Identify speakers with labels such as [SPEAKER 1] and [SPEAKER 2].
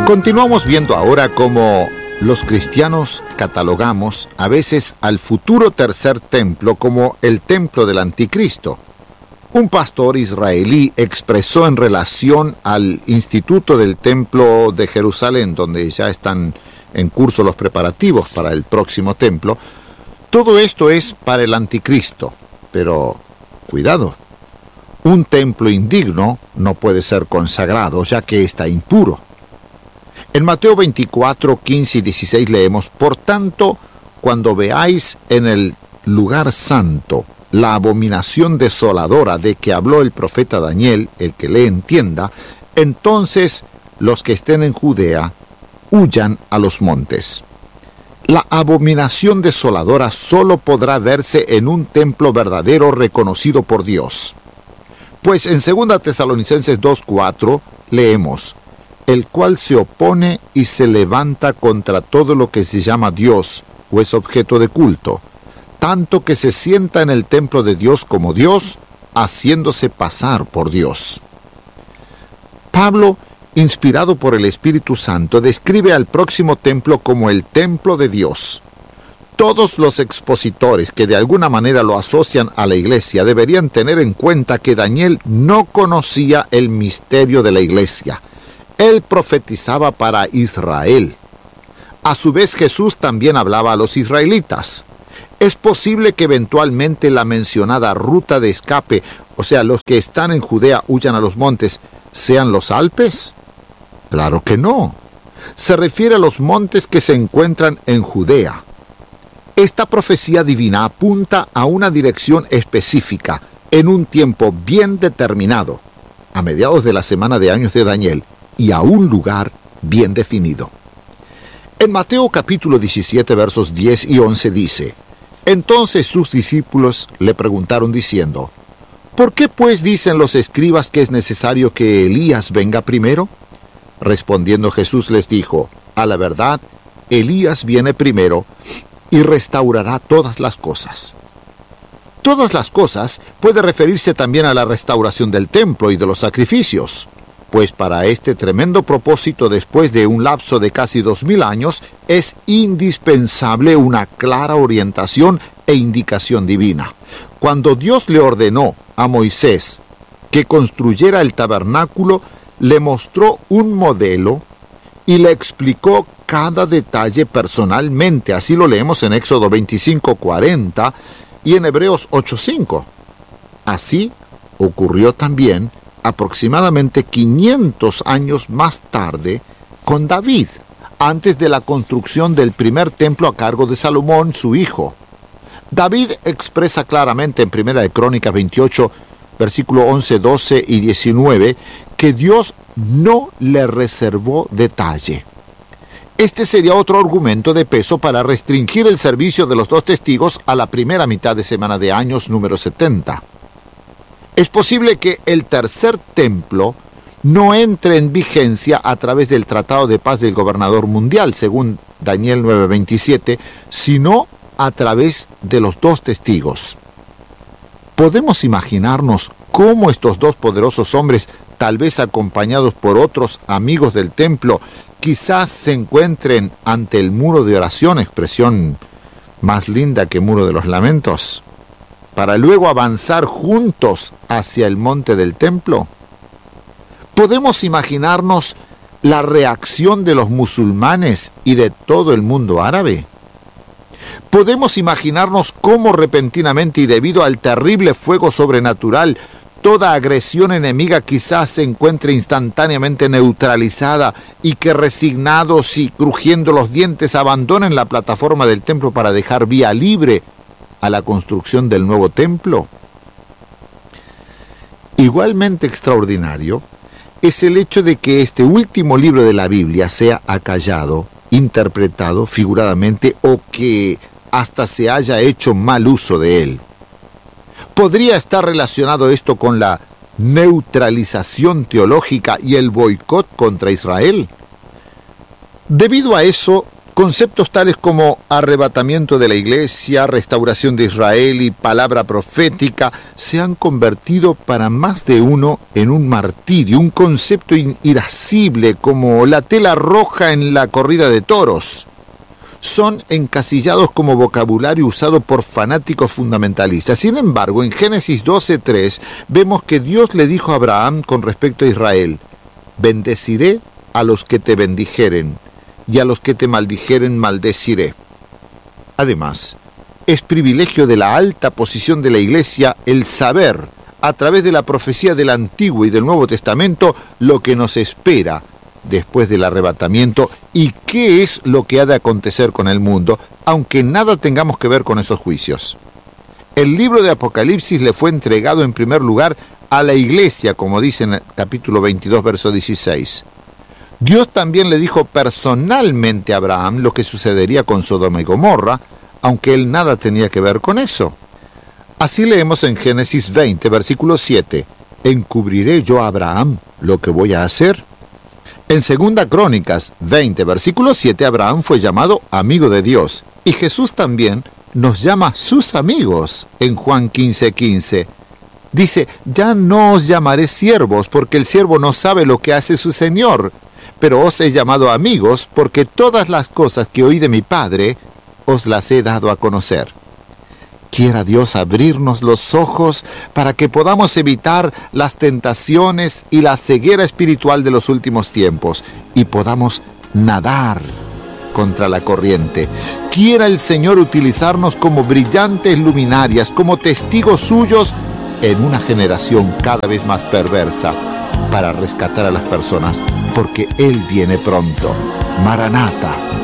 [SPEAKER 1] Continuamos viendo ahora cómo los cristianos catalogamos a veces al futuro tercer templo como el templo del anticristo. Un pastor israelí expresó en relación al instituto del templo de Jerusalén, donde ya están en curso los preparativos para el próximo templo: todo esto es para el anticristo, pero cuidado, un templo indigno no puede ser consagrado, ya que está impuro. En Mateo 24, 15 y 16 leemos: por tanto, cuando veáis en el lugar santo la abominación desoladora de que habló el profeta Daniel, el que le entienda, entonces los que estén en Judea huyan a los montes. La abominación desoladora solo podrá verse en un templo verdadero reconocido por Dios. Pues en 2 Tesalonicenses 2:4 leemos: el cual se opone y se levanta contra todo lo que se llama Dios o es objeto de culto, tanto que se sienta en el templo de Dios como Dios, haciéndose pasar por Dios. Pablo, inspirado por el Espíritu Santo, describe al próximo templo como el templo de Dios. Todos los expositores que de alguna manera lo asocian a la iglesia deberían tener en cuenta que Daniel no conocía el misterio de la iglesia. Él profetizaba para Israel. A su vez, Jesús también hablaba a los israelitas. ¿Es posible que eventualmente la mencionada ruta de escape, o sea, los que están en Judea huyan a los montes, sean los Alpes? Claro que no. Se refiere a los montes que se encuentran en Judea. Esta profecía divina apunta a una dirección específica, en un tiempo bien determinado, a mediados de la semana de años de Daniel, y a un lugar bien definido. En Mateo capítulo 17, versos 10 y 11 dice: entonces sus discípulos le preguntaron diciendo: ¿por qué pues dicen los escribas que es necesario que Elías venga primero? Respondiendo Jesús les dijo: a la verdad, Elías viene primero y restaurará todas las cosas. Todas las cosas puede referirse también a la restauración del templo y de los sacrificios, pues para este tremendo propósito, después de un lapso de casi 2000 años, es indispensable una clara orientación e indicación divina. Cuando Dios le ordenó a Moisés que construyera el tabernáculo, le mostró un modelo y le explicó cada detalle personalmente. Así lo leemos en Éxodo 25:40 y en Hebreos 8:5. Así ocurrió también aproximadamente 500 años más tarde con David, antes de la construcción del primer templo a cargo de Salomón, su hijo. David expresa claramente en 1 de Crónicas 28, versículo 11, 12 y 19, que Dios no le reservó detalle. Este sería otro argumento de peso para restringir el servicio de los 2 testigos a la primera mitad de semana de años número 70. Es posible que el tercer templo no entre en vigencia a través del Tratado de Paz del Gobernador Mundial, según Daniel 9:27, sino a través de los 2 testigos. Podemos imaginarnos cómo estos 2 poderosos hombres, tal vez acompañados por otros amigos del templo, quizás se encuentren ante el muro de oración, expresión más linda que muro de los lamentos, para luego avanzar juntos hacia el monte del templo. Podemos imaginarnos la reacción de los musulmanes y de todo el mundo árabe. Podemos imaginarnos cómo repentinamente y debido al terrible fuego sobrenatural, toda agresión enemiga quizás se encuentre instantáneamente neutralizada y que resignados y crujiendo los dientes abandonen la plataforma del templo para dejar vía libre a la construcción del nuevo templo. Igualmente extraordinario es el hecho de que este último libro de la Biblia sea acallado, interpretado figuradamente o que hasta se haya hecho mal uso de él. ¿Podría estar relacionado esto con la neutralización teológica y el boicot contra Israel? Debido a eso, Conceptos tales como arrebatamiento de la iglesia, restauración de Israel y palabra profética se han convertido para más de uno en un martirio, un concepto irascible como la tela roja en la corrida de toros. Son encasillados como vocabulario usado por fanáticos fundamentalistas. Sin embargo, en Génesis 12:3 vemos que Dios le dijo a Abraham con respecto a Israel: bendeciré a los que te bendijeren, y a los que te maldijeren maldeciré. Además, es privilegio de la alta posición de la Iglesia el saber, a través de la profecía del Antiguo y del Nuevo Testamento, lo que nos espera después del arrebatamiento y qué es lo que ha de acontecer con el mundo, aunque nada tengamos que ver con esos juicios. El libro de Apocalipsis le fue entregado en primer lugar a la Iglesia, como dice en el capítulo 22, verso 16. Dios también le dijo personalmente a Abraham lo que sucedería con Sodoma y Gomorra, aunque él nada tenía que ver con eso. Así leemos en Génesis 20, versículo 7, ¿encubriré yo a Abraham lo que voy a hacer? En 2 Crónicas 20, versículo 7, Abraham fue llamado amigo de Dios, y Jesús también nos llama sus amigos en Juan 15:15. Dice, ya no os llamaré siervos, porque el siervo no sabe lo que hace su señor, pero os he llamado amigos, porque todas las cosas que oí de mi Padre os las he dado a conocer. Quiera Dios abrirnos los ojos para que podamos evitar las tentaciones y la ceguera espiritual de los últimos tiempos y podamos nadar contra la corriente. Quiera el Señor utilizarnos como brillantes luminarias, como testigos suyos en una generación cada vez más perversa, para rescatar a las personas, porque Él viene pronto. Maranata.